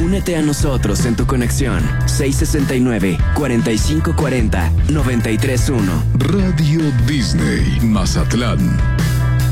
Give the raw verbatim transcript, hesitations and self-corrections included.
Únete a nosotros en tu conexión. seis sesenta y nueve, cuarenta y cinco cuarenta, noventa y tres uno. Radio Disney, Mazatlán.